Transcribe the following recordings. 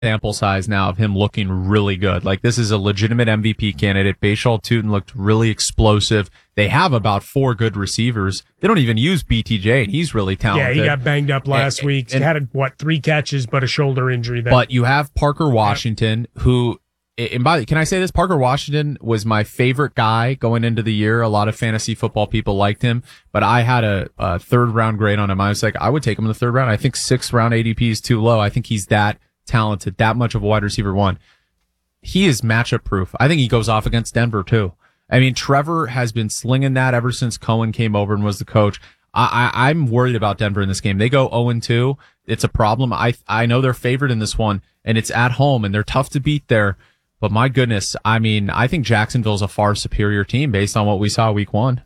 sample size now of him looking really good. Like, this is a legitimate MVP candidate. Bashal Tutin looked really explosive. They have about 4 good receivers. They don't even use BTJ, and he's really talented. Yeah, he got banged up last week. He had, 3 catches, but a shoulder injury there. But you have Parker Washington, who, and by the way, can I say this? Parker Washington was my favorite guy going into the year. A lot of fantasy football people liked him, but I had a third-round grade on him. I was like, I would take him in the 3rd round. I think 6th-round ADP is too low. I think he's that talented, that much of a wide receiver one. He is matchup proof. I think he goes off against Denver too. I mean, Trevor has been slinging that ever since Cohen came over and was the coach. I'm worried about Denver in this game. They go 0-2. It's a problem. I know they're favored in this one, and it's at home, and they're tough to beat there. But my goodness, I mean, I think Jacksonville's a far superior team based on what we saw week 1.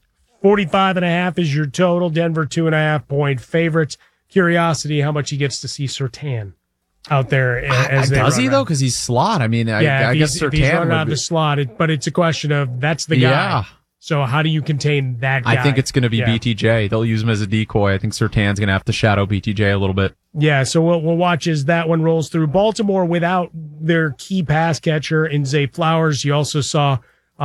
45.5 is your total. Denver 2.5-point favorites. Curiosity, how much he gets to see Surtain out there as they does he, around. though? Because he's slot. I mean, I guess Surtain he's running out of the slot, but it's a question of that's the guy. Yeah. So how do you contain that guy? I think it's going to be BTJ. They'll use him as a decoy. I think Surtain's going to have to shadow BTJ a litlittle bit. Yeah, so we'll watch as that one rolls through. Baltimore without their key pass catcher in Zay Flowers. You also saw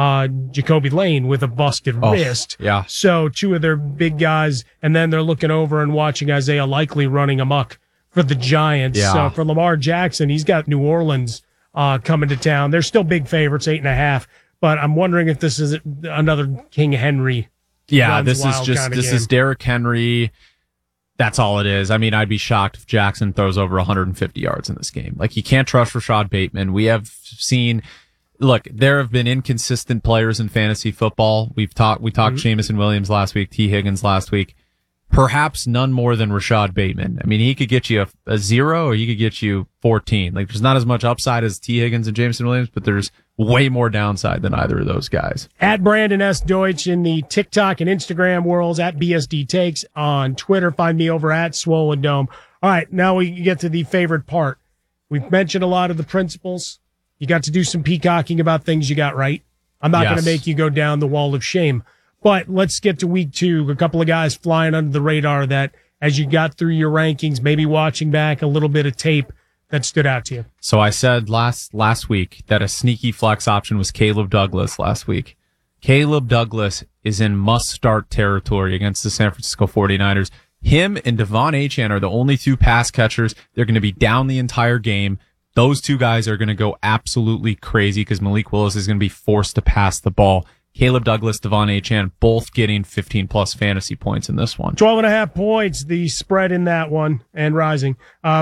Jacoby Lane with a busted wrist. Yeah. So 2 of their big guys, and then they're looking over and watching Isaiah Likely running amok for the Giants. Yeah. So for Lamar Jackson, he's got New Orleans coming to town. They're still big favorites, 8.5. But I'm wondering if this is another King Henry. Yeah, this is Derrick Henry. That's all it is. I mean, I'd be shocked if Jackson throws over 150 yards in this game. Like, you can't trust Rashad Bateman. We have seen, look, there have been inconsistent players in fantasy football. We talked Jamison Williams last week, T. Higgins last week. Perhaps none more than Rashad Bateman. I mean, he could get you a 0 or he could get you 14. Like, there's not as much upside as T. Higgins and Jamison Williams, but there's way more downside than either of those guys. At Brandon S. Deutsch in the TikTok and Instagram worlds, at BSD Takes on Twitter. Find me over at Swollen Dome. All right, now we get to the favorite part. We've mentioned a lot of the principles. You got to do some peacocking about things you got right. I'm not going to make you go down the wall of shame. But let's get to week 2. A couple of guys flying under the radar that, as you got through your rankings, maybe watching back a little bit of tape that stood out to you. So I said last week that a sneaky flex option was Caleb Douglas last week. Caleb Douglas is in must-start territory against the San Francisco 49ers. Him and Devon Achane are the only 2 pass catchers. They're going to be down the entire game. Those 2 guys are going to go absolutely crazy because Malik Willis is going to be forced to pass the ball. Caleb Douglas, Devon Achane, both getting 15-plus fantasy points in this one. 12.5 points, the spread in that one, and rising.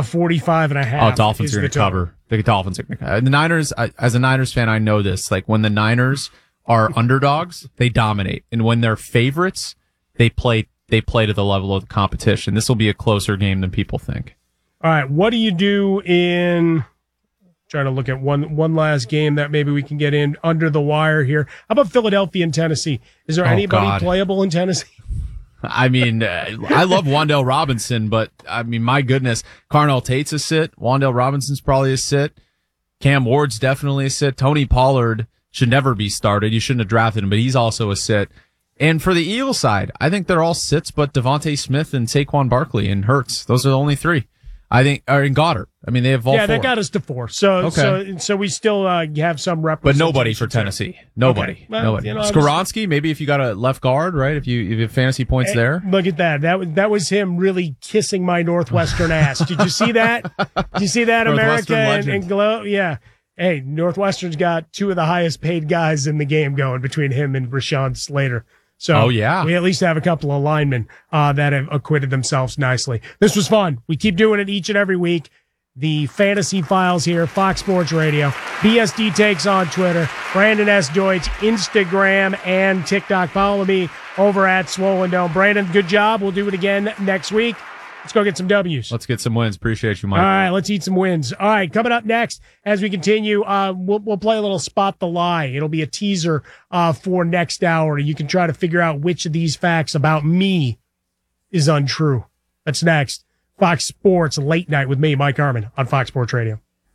45.5. Oh, Dolphins are going to cover. The Dolphins are going to cover. The Niners, as a Niners fan, I know this. Like, when the Niners are underdogs, they dominate. And when they're favorites, they play to the level of the competition. This will be a closer game than people think. All right, what do you do in... Trying to look at one last game that maybe we can get in under the wire here. How about Philadelphia and Tennessee? Is there anybody playable in Tennessee? I mean, I love Wan'Dale Robinson, but I mean, my goodness, Carnell Tate's a sit. Wan'Dale Robinson's probably a sit. Cam Ward's definitely a sit. Tony Pollard should never be started. You shouldn't have drafted him, but he's also a sit. And for the Eagles side, I think they're all sits, but Devontae Smith and Saquon Barkley and Hurts. Those are the only 3. I think, or in Goddard. I mean, they have all 4. That got us to 4. So we still have some representation. But nobody for Tennessee. Nobody. Okay. Well, nobody. Skoronski, maybe if you got a left guard, right? If you have fantasy points there. Look at that. That was him really kissing my Northwestern ass. Did you see that? Did you see that, America and Glow? Yeah. Hey, Northwestern's got 2 of the highest paid guys in the game going between him and Rashawn Slater. So we at least have a couple of linemen that have acquitted themselves nicely. This was fun. We keep doing it each and every week. The Fantasy Files here, Fox Sports Radio. BSD Takes on Twitter. Brandon S. Deutsch, Instagram and TikTok. Follow me over at Swollen Dome. Brandon, good job. We'll do it again next week. Let's go get some W's. Let's get some wins. Appreciate you, Mike. All right, let's eat some wins. All right, coming up next, as we continue, we'll play a little Spot the Lie. It'll be a teaser for next hour. You can try to figure out which of these facts about me is untrue. That's next. Fox Sports Late Night with me, Mike Harmon, on Fox Sports Radio.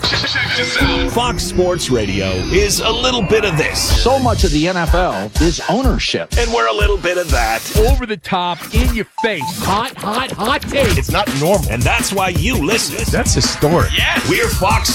Check this out. Fox Sports Radio is a little bit of this. So much of the NFL is ownership. And we're a little bit of that. Over the top, in your face. Hot take. It's not normal. And that's why you listen. That's historic. Yeah, we're Fox